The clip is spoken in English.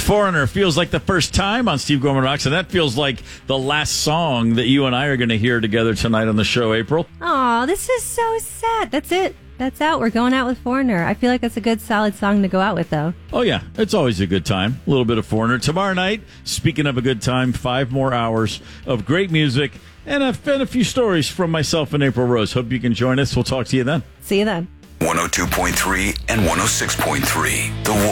Foreigner feels like the first time on Steve Gorman Rocks, and that feels like the last song that you and I are going to hear together tonight on the show, April. Aw, this is so sad. That's it. That's out. We're going out with Foreigner. I feel like that's a good, solid song to go out with, though. Oh, yeah. It's always a good time. A little bit of Foreigner. Tomorrow night, speaking of a good time, 5 more hours of great music and a few stories from myself and April Rose. Hope you can join us. We'll talk to you then. See you then. 102.3 and 106.3. The